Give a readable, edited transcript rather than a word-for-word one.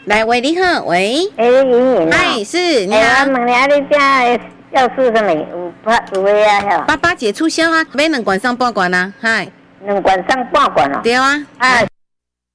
来，喂，你好，喂， 莹莹啊， 哎，是，你我好， 问下你家要是什么有的啊？ 爸爸节促销啊，买2罐送半罐啊，嗨， 2罐送半罐哦。 对啊， 啊。